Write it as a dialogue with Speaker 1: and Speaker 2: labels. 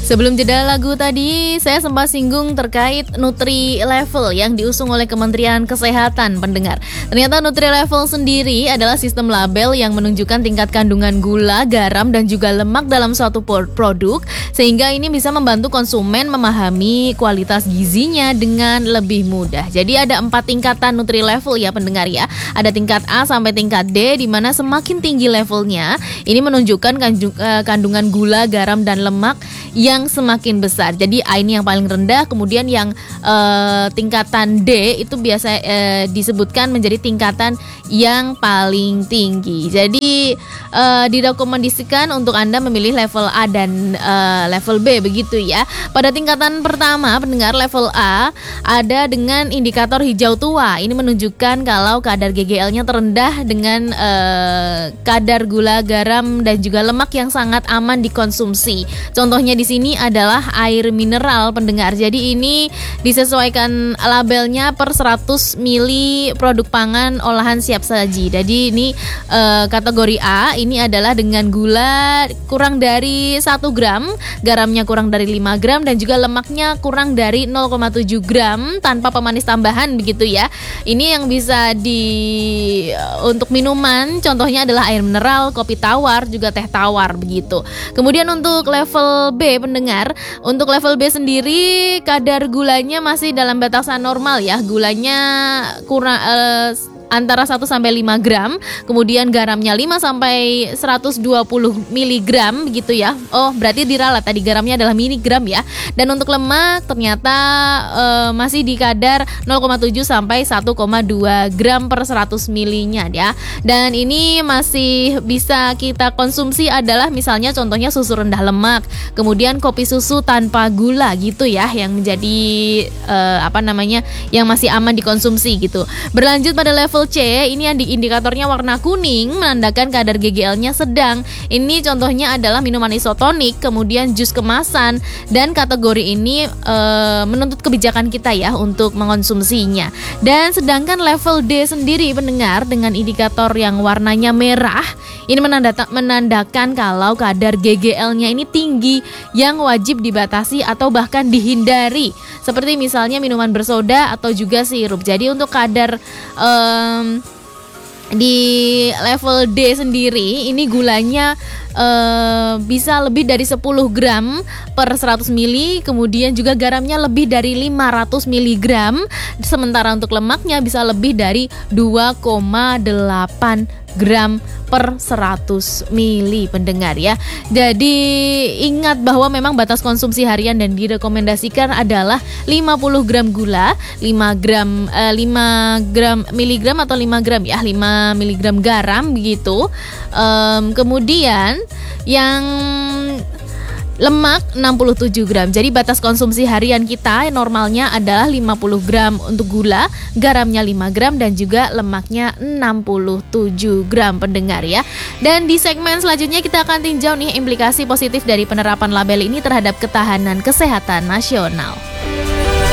Speaker 1: Sebelum jeda lagu tadi, saya sempat singgung terkait Nutri Level yang diusung oleh Kementerian Kesehatan, pendengar. Ternyata Nutri Level sendiri adalah sistem label yang menunjukkan tingkat kandungan gula, garam, dan juga lemak dalam suatu produk, sehingga ini bisa membantu konsumen memahami kualitas gizinya dengan lebih mudah. Jadi ada 4 tingkatan Nutri Level ya pendengar ya. Ada tingkat A sampai tingkat D, di mana semakin tinggi levelnya, ini menunjukkan kandungan gula, garam, dan lemak yang semakin besar. Jadi A ini yang paling rendah, kemudian yang tingkatan D itu biasa disebutkan menjadi tingkatan yang paling tinggi. Jadi direkomendasikan untuk Anda memilih level A dan level B begitu ya. Pada tingkatan pertama pendengar level A ada dengan indikator hijau tua. Ini menunjukkan kalau kadar GGL-nya terendah dengan kadar gula, garam, dan juga lemak yang sangat aman dikonsumsi. Contohnya di sini adalah air mineral pendengar. Jadi ini disesuaikan labelnya per 100 ml produk pangan olahan siap saji. Jadi ini kategori A ini adalah dengan gula kurang dari 1 gram, garamnya kurang dari 5 gram, dan juga lemaknya kurang dari 0,7 gram tanpa pemanis tambahan begitu ya. Ini yang bisa untuk minuman, contohnya adalah air mineral, kopi tawar, juga teh tawar begitu. Kemudian untuk level B pendengar, untuk level B sendiri kadar gulanya masih dalam batasan normal ya. Gulanya kurang antara 1 sampai 5 gram, kemudian garamnya 5 sampai 120 mg begitu ya. Oh, berarti diralat tadi garamnya adalah miligram ya. Dan untuk lemak ternyata masih di kadar 0,7 sampai 1,2 gram per 100 ml-nya ya. Dan ini masih bisa kita konsumsi adalah misalnya contohnya susu rendah lemak, kemudian kopi susu tanpa gula gitu ya, yang menjadi yang masih aman dikonsumsi gitu. Berlanjut pada level C, ini yang di indikatornya warna kuning menandakan kadar GGL-nya sedang. Ini contohnya adalah minuman isotonik, kemudian jus kemasan, dan kategori ini menuntut kebijakan kita ya untuk mengonsumsinya. Dan sedangkan level D sendiri pendengar dengan indikator yang warnanya merah, ini menandakan kalau kadar GGL-nya ini tinggi yang wajib dibatasi atau bahkan dihindari, seperti misalnya minuman bersoda atau juga sirup. Jadi untuk kadar di level D sendiri ini gulanya bisa lebih dari 10 gram per 100 ml, kemudian juga garamnya lebih dari 500 mg, sementara untuk lemaknya bisa lebih dari 2,8 gram per 100 ml pendengar ya. Jadi ingat bahwa memang batas konsumsi harian dan direkomendasikan adalah 50 gram gula, 5 miligram atau 5 gram ya, 5 miligram garam begitu. Kemudian yang lemak 67 gram. Jadi batas konsumsi harian kita normalnya adalah 50 gram untuk gula, garamnya 5 gram, dan juga lemaknya 67 gram pendengar ya. Dan di segmen selanjutnya kita akan tinjau nih implikasi positif dari penerapan label ini terhadap ketahanan kesehatan nasional.